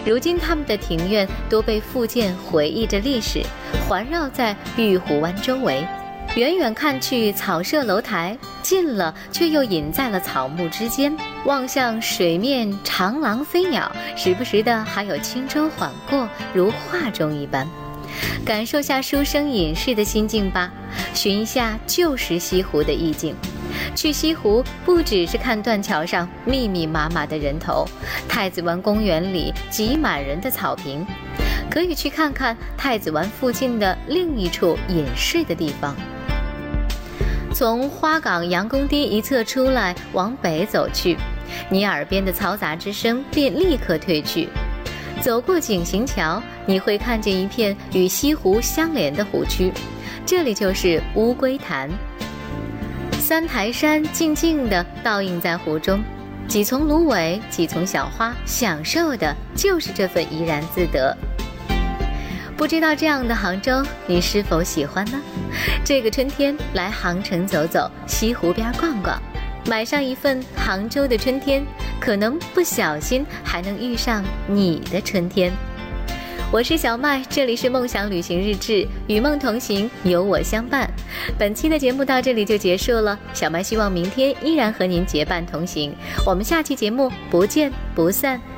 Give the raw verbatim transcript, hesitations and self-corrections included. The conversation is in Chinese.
如今他们的庭院都被复建回忆着历史，环绕在玉湖湾周围。远远看去草舍楼台，近了却又隐在了草木之间，望向水面长廊飞鸟，时不时的还有轻舟缓过，如画中一般。感受下书生隐士的心境吧，寻一下旧时西湖的意境。去西湖不只是看断桥上密密麻麻的人头，太子湾公园里挤满人的草坪，可以去看看太子湾附近的另一处隐士的地方。从花港杨公堤一侧出来，往北走去，你耳边的嘈杂之声便立刻退去。走过景行桥，你会看见一片与西湖相连的湖区，这里就是乌龟潭。三台山静静地倒映在湖中，几丛芦苇，几丛小花，享受的就是这份怡然自得。不知道这样的杭州你是否喜欢呢？这个春天来杭城走走，西湖边逛逛，买上一份杭州的春天，可能不小心还能遇上你的春天。我是小麦，这里是梦想旅行日志，与梦同行，有我相伴。本期的节目到这里就结束了，小麦希望明天依然和您结伴同行，我们下期节目不见不散。